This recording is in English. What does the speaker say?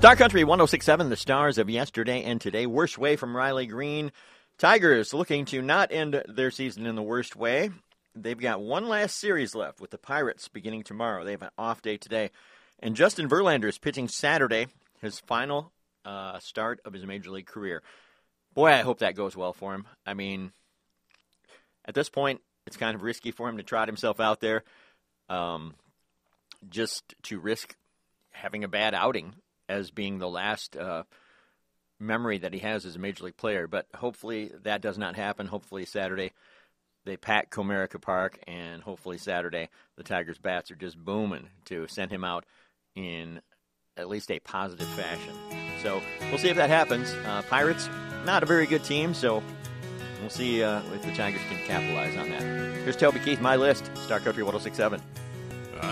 Star Country 106.7, the stars of yesterday and today. Worst way from Riley Green. Tigers looking to not end their season in the worst way. They've got one last series left with the Pirates beginning tomorrow. They have an off day today. And Justin Verlander is pitching Saturday, his final start of his Major League career. Boy, I hope that goes well for him. I mean, at this point, it's kind of risky for him to trot himself out there just to risk having a bad outing as being the last memory that he has as a Major League player. But hopefully that does not happen. Hopefully Saturday they pack Comerica Park, and hopefully Saturday the Tigers' bats are just booming to send him out in at least a positive fashion. So we'll see if that happens. Pirates, not a very good team, so we'll see if the Tigers can capitalize on that. Here's Toby Keith, My List, Star Country 106.7.